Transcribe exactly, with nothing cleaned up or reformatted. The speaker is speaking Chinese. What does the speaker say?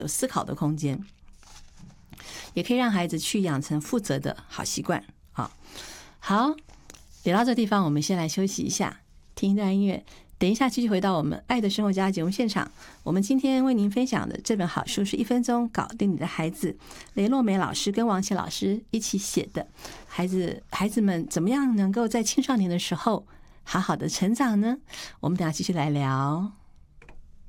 有思考的空间，也可以让孩子去养成负责的好习惯。好，好，聊到这地方，我们先来休息一下，听一段音乐。等一下继续回到我们爱的生活家节目现场。我们今天为您分享的这本好书是一分钟搞定你的孩子，雷诺梅老师跟王琦老师一起写的。孩子孩子们怎么样能够在青少年的时候好好的成长呢？我们等一下继续来聊。